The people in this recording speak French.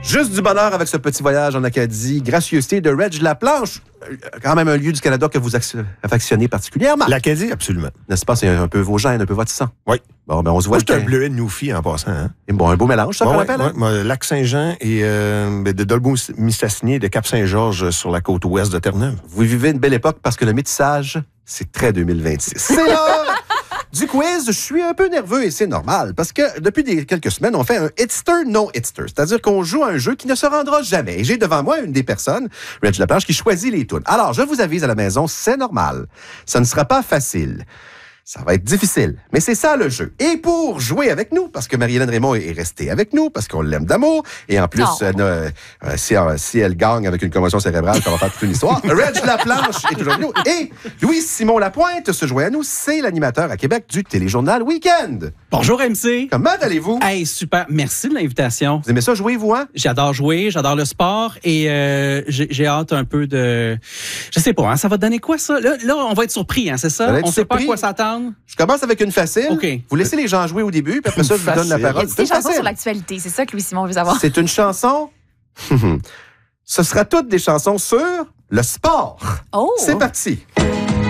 Juste du bonheur avec ce petit voyage en Acadie. Gracieuseté de Reg Laplanche. Quand même un lieu du Canada que vous affectionnez particulièrement. L'Acadie, absolument. N'est-ce pas? C'est un peu vos gènes, un peu votre sang. Oui. Bon, ben on se voit. Moi, je suis un bleuet de Newfie en passant. Hein? Et bon, un beau mélange, ça, qu'on appelle. Hein? Ouais, Lac-Saint-Jean et de Dolbeau-Mistassini et de Cap-Saint-Georges sur la côte ouest de Terre-Neuve. Vous vivez une belle époque parce que le métissage, c'est très 2026. C'est l'heure du quiz. Je suis un peu nerveux et c'est normal parce que depuis quelques semaines, on fait un hitster, no hitster. C'est-à-dire qu'on joue à un jeu qui ne se rendra jamais. Et j'ai devant moi une des personnes, Reg Laplanche, qui choisit les tunes. Alors, je vous avise à la maison, c'est normal. Ça ne sera pas facile. Ça va être difficile, mais c'est ça le jeu. Et pour jouer avec nous, parce que Marie-Hélène Raymond est restée avec nous, parce qu'on l'aime d'amour, et en plus, si elle gagne avec une commotion cérébrale, ça va faire toute une histoire. Reg Laplanche est toujours avec nous. Et Louis-Simon Lapointe se joint à nous. C'est l'animateur à Québec du Téléjournal Week-end. Bonjour MC. Comment allez-vous? Hey, super. Merci de l'invitation. Vous aimez ça jouer, vous, hein? J'adore jouer, j'adore le sport et j'ai hâte un peu de... Je sais pas, hein, ça va donner quoi ça? Là, on va être surpris, hein, c'est ça? On sait pas à quoi s'attendre. Je commence avec une facile. OK. Vous laissez les gens jouer au début, puis après ça, je vous donne la parole. C'est une chanson sur l'actualité, c'est ça que Louis-Simon veut savoir. C'est une chanson... Ce sera toutes des chansons sur le sport. Oh! C'est parti.